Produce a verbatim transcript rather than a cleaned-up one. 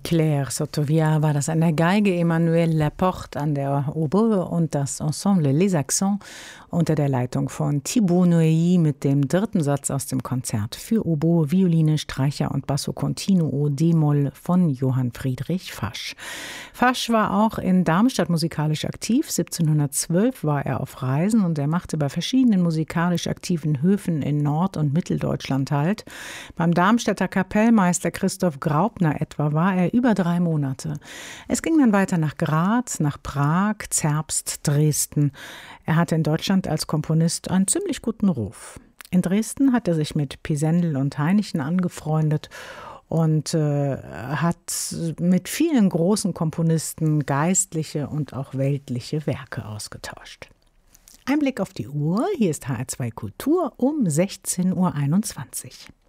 Claire Sotovia war das an der Geige, Emmanuel Laporte an der Oboe und das Ensemble Les Accents unter der Leitung von Thibaut Noëlly mit dem dritten Satz aus dem Konzert für Oboe, Violine, Streicher und Basso Continuo D-Moll von Johann Friedrich Fasch. Fasch war auch in Darmstadt musikalisch aktiv. siebzehnhundertzwölf war er auf Reisen und er machte bei verschiedenen musikalisch aktiven Höfen in Nord- und Mitteldeutschland Halt. Beim Darmstädter Kapellmeister Christoph Graupner etwa war er über drei Monate. Es ging dann weiter nach Graz, nach Prag, Zerbst, Dresden. Er hatte in Deutschland als Komponist einen ziemlich guten Ruf. In Dresden hat er sich mit Pisendel und Heinichen angefreundet und äh, hat mit vielen großen Komponisten geistliche und auch weltliche Werke ausgetauscht. Ein Blick auf die Uhr. Hier ist H R zwei Kultur um sechzehn Uhr einundzwanzig.